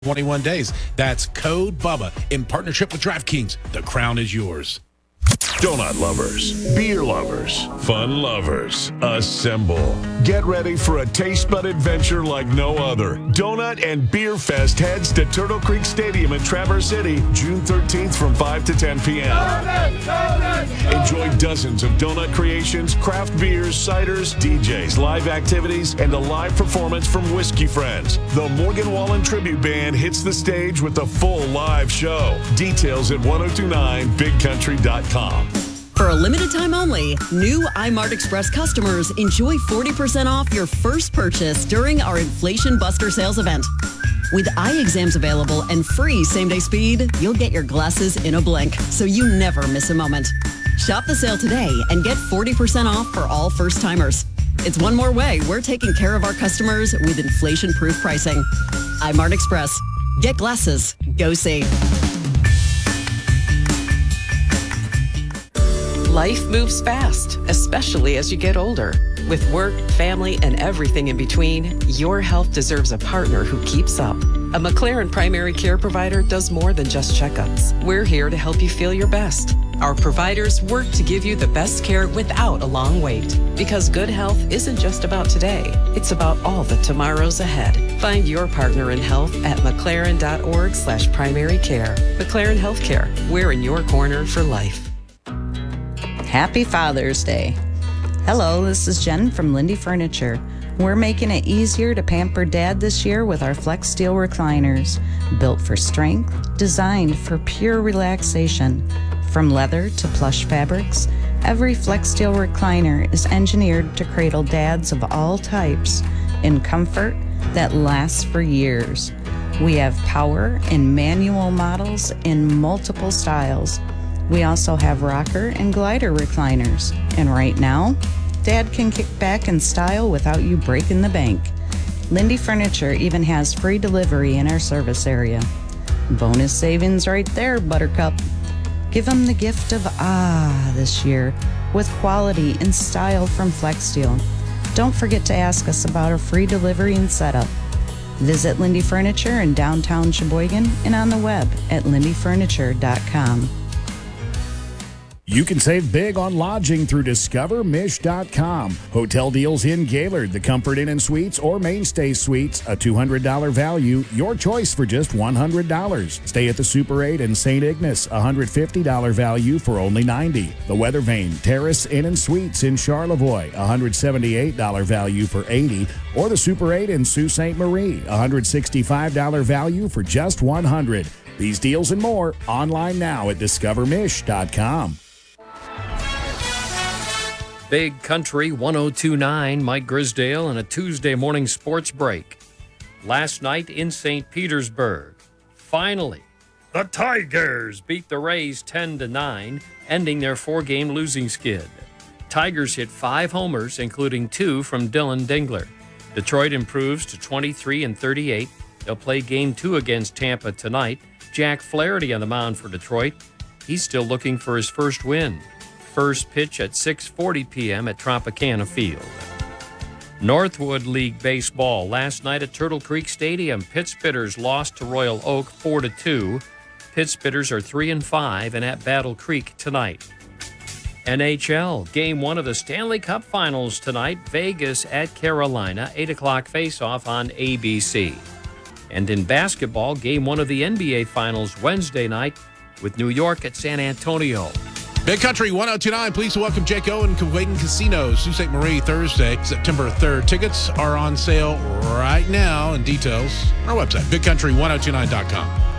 21 days. That's code BUBBA in partnership with DraftKings. The crown is yours. Donut lovers, beer lovers, fun lovers, assemble. Get ready for a taste bud adventure like no other. Donut and Beer Fest heads to Turtle Creek Stadium in Traverse City, June 13th from 5 to 10 p.m. Enjoy dozens of donut creations, craft beers, ciders, DJs, live activities, and a live performance from Whiskey Friends. The Morgan Wallen Tribute Band hits the stage with a full live show. Details at 1029bigcountry.com. For a limited time only, new iMart Express customers enjoy 40% off your first purchase during our Inflation Buster sales event. With eye exams available and free same-day speed, you'll get your glasses in a blink, so you never miss a moment. Shop the sale today and get 40% off for all first-timers. It's one more way we're taking care of our customers with inflation-proof pricing. iMart Express. Get glasses. Go see. Life moves fast, especially as you get older. With work, family, and everything in between, your health deserves a partner who keeps up. A McLaren primary care provider does more than just checkups. We're here to help you feel your best. Our providers work to give you the best care without a long wait. Because good health isn't just about today, it's about all the tomorrows ahead. Find your partner in health at mclaren.org/primary care. McLaren Healthcare, we're in your corner for life. Happy Father's Day. Hello, this is Jen from Lindy Furniture. We're making it easier to pamper Dad this year with our Flex Steel recliners. Built for strength, designed for pure relaxation. From leather to plush fabrics, every Flex Steel recliner is engineered to cradle dads of all types in comfort that lasts for years. We have power and manual models in multiple styles. We also have rocker and glider recliners. And right now, Dad can kick back in style without you breaking the bank. Lindy Furniture even has free delivery in our service area. Bonus savings right there, Buttercup. Give them the gift of this year with quality and style from Flex Steel. Don't forget to ask us about our free delivery and setup. Visit Lindy Furniture in downtown Sheboygan and on the web at lindyfurniture.com. You can save big on lodging through discovermish.com. Hotel deals in Gaylord, the Comfort Inn and Suites, or Mainstay Suites, a $200 value, your choice for just $100. Stay at the Super 8 in St. Ignace, $150 value for only $90. The Weather Vane Terrace Inn and Suites in Charlevoix, $178 value for $80. Or the Super 8 in Sault Ste. Marie, $165 value for just $100. These deals and more online now at discovermish.com. Big Country 102.9, Mike Grisdale, and a Tuesday morning sports break. Last night in St. Petersburg, finally, the Tigers beat the Rays 10-9, ending their four-game losing skid. Tigers hit 5 homers, including 2 from Dylan Dingler. Detroit improves to 23-38. They'll play Game 2 against Tampa tonight. Jack Flaherty on the mound for Detroit. He's still looking for his first win. First pitch at 6:40 p.m. at Tropicana Field. Northwood League Baseball. Last night at Turtle Creek Stadium, Pittsbitters lost to Royal Oak 4-2. Pittsbitters are 3-5 and at Battle Creek tonight. NHL. Game 1 of the Stanley Cup Finals tonight. Vegas at Carolina. 8 o'clock face-off on ABC. And in basketball, Game 1 of the NBA Finals Wednesday night with New York at San Antonio. Big Country 102.9, please welcome Jake Owen, Kuwaitan Casino, Sault Ste. Marie, Thursday, September 3rd. Tickets are on sale right now, and details on our website, bigcountry1029.com.